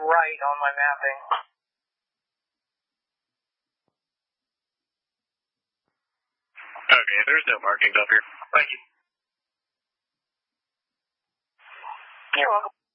right on my mapping. Okay, there's no markings up here. Thank you. You're welcome.